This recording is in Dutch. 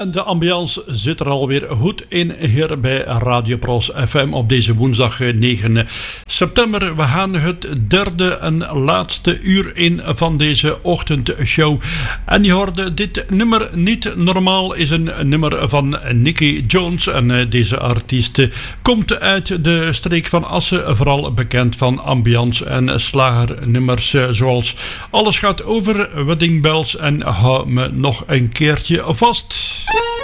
En de ambiance zit er alweer goed in hier bij Radio Pros FM op deze woensdag 9 september. We gaan het derde en laatste uur in van deze ochtendshow. En je hoorde dit nummer Niet Normaal is een nummer van Nicky Jones. En deze artiest komt uit de streek van Assen, vooral bekend van ambiance en slagernummers zoals Alles gaat over, Wedding Bells en Hou me nog een keertje vast.